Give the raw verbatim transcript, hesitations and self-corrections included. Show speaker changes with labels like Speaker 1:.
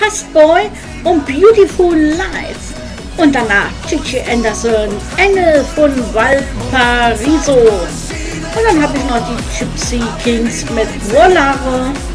Speaker 1: Fast Boy und Beautiful Lies. Und danach Gigi Anderson, Engel von Valparaiso. Und dann habe ich noch die Gypsy Kings mit Volare.